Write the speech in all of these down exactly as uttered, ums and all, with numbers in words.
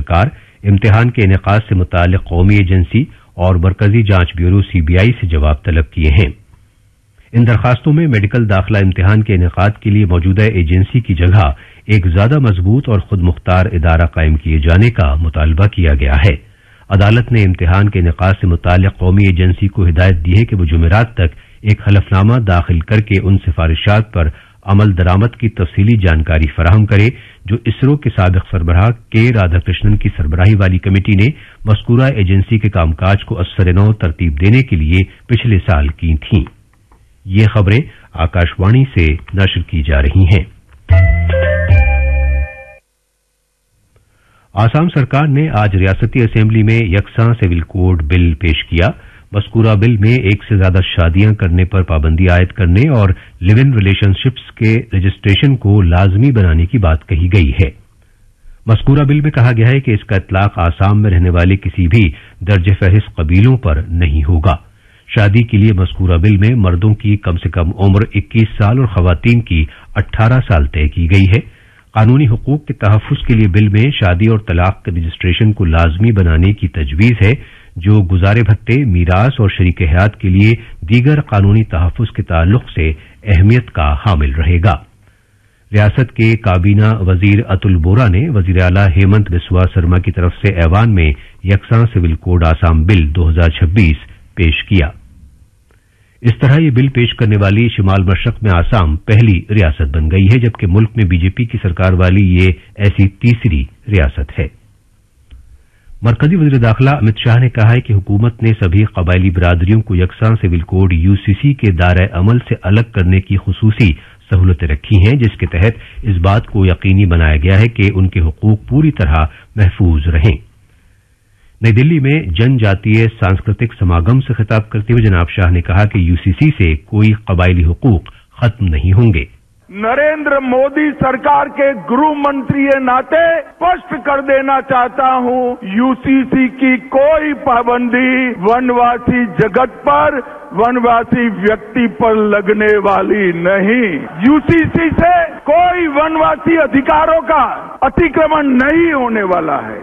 सरकार, इम्तिहान के इनेकाद से मुताल्लिक कौमी एजेंसी और मरकजी जांच ब्यूरो सीबीआई से जवाब तलब किए हैं। इन दरखास्तों में मेडिकल दाखिला इम्तिहान के इनेकाद के लिए मौजूदा एजेंसी की जगह एक ज्यादा मजबूत और खुद मुख्तार इदारा कायम किए जाने का मुतालबा किया गया है। अदालत ने इम्तिहान के इनेकाद से मुताल्लिक कौमी एजेंसी को हिदायत दी है कि वो जुमेरात तक एक हलफनामा दाखिल करके उन सिफारिशात पर अमल दरामद की तफसीली जानकारी फराहम करे जो इसरो के साबिक सरबराह के राधाकृष्णन की सरबराही वाली कमेटी ने मज़कूरा एजेंसी के कामकाज को असर-ए-नौ तरतीब देने के लिए पिछले साल की थीं। ये खबरें आकाशवाणी से नशर की जा रही हैं। आसाम सरकार ने आज रियासती असेंबली में यकसां सिविल कोड बिल पेश किया। मज़कूरा बिल में एक से ज्यादा शादियां करने पर पाबंदी आयद करने और लिव इन रिलेशनशिप्स के रजिस्ट्रेशन को लाजमी बनाने की बात कही गई है। मज़कूरा बिल में कहा गया है कि इसका इतलाक आसाम में रहने वाले किसी भी दर्ज फहरिस्त कबीलों पर नहीं होगा। शादी के लिए मज़कूरा बिल में मर्दों की कम से कम उम्र इक्कीस साल और खवातीन की अठारह साल तय की गई है। कानूनी हुकूक के तहफ़्फ़ुज़ के लिए बिल में शादी और तलाक के रजिस्ट्रेशन को लाजमी बनाने की तजवीज़ है, जो गुजारे भत्ते, मीरास और शरीक हयात के लिए दीगर कानूनी तहफ़्फ़ुज़ के ताल्लुक से अहमियत का हामिल रहेगा। रियासत के काबीना वजीर अतुल बोरा ने वजीर आला हेमंत बिस्वा शर्मा की तरफ से ऐवान में यकसां सिविल कोड आसाम बिल दो हजार छब्बीस पेश किया। इस तरह ये बिल पेश करने वाली शिमाल मशरक में आसाम पहली रियासत बन गई है, जबकि मुल्क में बीजेपी की सरकार वाली ये ऐसी तीसरी रियासत है। मरकजी वज़ीर दाखिला अमित शाह ने कहा है कि हुकूमत ने सभी कबायली बिरादरियों को यकसां सिविल कोड यूसीसी के दायरे अमल से अलग करने की खुसूसी सहूलतें रखी हैं, जिसके तहत इस बात को यकीनी बनाया गया है कि उनके हुकूक पूरी तरह महफूज रहें। नई दिल्ली में जनजातीय सांस्कृतिक समागम से खिताब करते हुए जनाब शाह ने कहा कि यूसीसी से कोई कबायली हुकूक खत्म नहीं होंगे। नरेंद्र मोदी सरकार के गृह मंत्री के नाते स्पष्ट कर देना चाहता हूं, यूसीसी की कोई पाबंदी वनवासी जगत पर, वनवासी व्यक्ति पर लगने वाली नहीं। यूसीसी से कोई वनवासी अधिकारों का अतिक्रमण नहीं होने वाला है।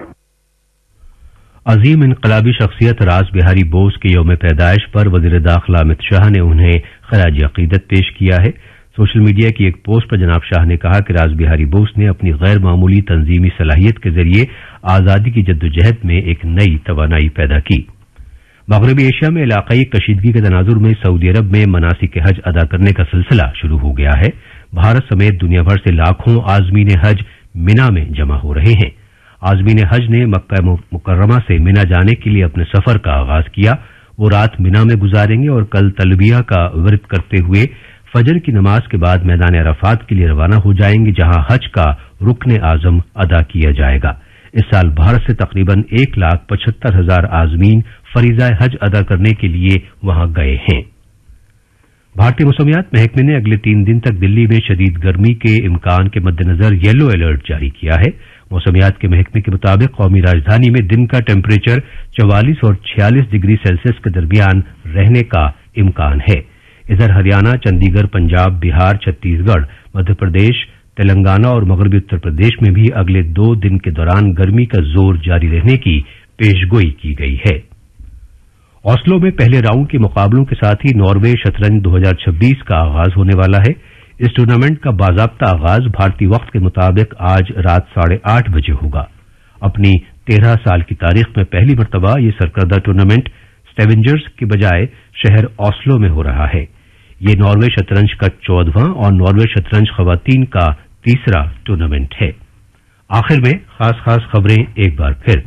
अजीम इनकलाबी शख्सियत रास बिहारी बोस के यौम पैदाइश पर वजीर दाखिला अमित शाह ने उन्हें खराज अकीदत पेश किया है। सोशल मीडिया की एक पोस्ट पर जनाब शाह ने कहा कि रास बिहारी बोस ने अपनी गैर मामूली तंजीमी सलाहियत के जरिए आजादी की जद्दोजहद में एक नई तवानाई पैदा की। मगरबी एशिया में इलाकाई कशीदगी के तनाजुर में सऊदी अरब में मनासिक हज अदा करने का सिलसिला शुरू हो गया है। भारत समेत दुनिया भर से लाखों आजमीन हज मिना में जमा हो रहे हैं। आजमीन हज ने मक्का मुकर्रमा से मिना जाने के लिए अपने सफर का आगाज किया। वो रात मिना में गुजारेंगे और कल तलबिया का विरद करते हुए फजर की नमाज के बाद मैदान अराफात के लिए रवाना हो जाएंगे, जहां हज का रुकन आजम अदा किया जाएगा। इस साल भारत से तकरीबन एक लाख पचहत्तर हजार आजमीन फरीजा हज अदा करने के लिए वहां गए हैं। भारतीय मौसमियात महकमे ने अगले तीन दिन तक दिल्ली में शदीद गर्मी के इम्कान के मद्देनजर येलो अलर्ट जारी किया है। मौसमियात के महकमे के मुताबिक कौमी राजधानी में दिन का टेम्परेचर चवालीस और छियालीस डिग्री सेल्सियस के दरमियान रहने का इम्कान है। इधर हरियाणा, चंडीगढ़, पंजाब, बिहार, छत्तीसगढ़, मध्य प्रदेश, तेलंगाना और मगरबी उत्तर प्रदेश में भी अगले दो दिन के दौरान गर्मी का जोर जारी रहने की पेशगोई की गई है। ऑस्लो में पहले राउंड के मुकाबलों के साथ ही नॉर्वे शतरंज दो हजार छब्बीस का आगाज होने वाला है। इस टूर्नामेंट का बाजाब्ता आगाज भारतीय वक्त के मुताबिक आज रात साढ़े आठ बजे होगा। अपनी तेरह साल की तारीख में पहली मरतबा ये सरकर्दा टूर्नामेंट स्टेवेंजर्स के बजाय शहर ऑस्लो में हो रहा है। ये नॉर्वे शतरंज का चौदहवां और नॉर्वे शतरंज खवातीन का तीसरा टूर्नामेंट है। आखिर में खास खास खबरें एक बार फिर।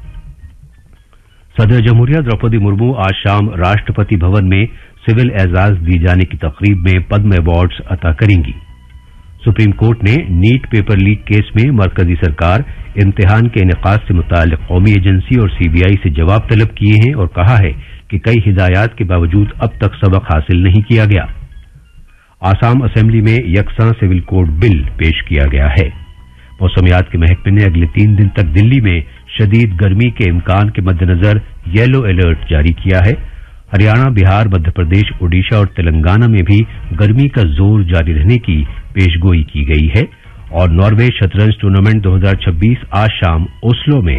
सदर जमहूरिया द्रौपदी मुर्मू आज शाम राष्ट्रपति भवन में सिविल एजाज दी जाने की तकरीब में पद्म अवार्ड्स अता करेंगी। सुप्रीम कोर्ट ने नीट पेपर लीक केस में मरकजी सरकार, इम्तिहान के इनेकाद से मुताल्लिक कौमी एजेंसी और सीबीआई से जवाब तलब किए हैं और कहा है कि कई हिदायत के बावजूद अब तक सबक हासिल नहीं किया गया। आसाम असेंबली में यकसां सिविल कोड बिल पेश किया गया है। मौसमियात के महकमे ने अगले तीन दिन तक दिल्ली में शदीद गर्मी के इम्कान के मद्देनजर येलो अलर्ट जारी किया है। हरियाणा, बिहार, मध्य प्रदेश, ओडिशा और तेलंगाना में भी गर्मी का जोर जारी रहने की पेशगोई की गई है। और नॉर्वे शतरंज टूर्नामेंट दो हजार छब्बीस आज शाम ओस्लो में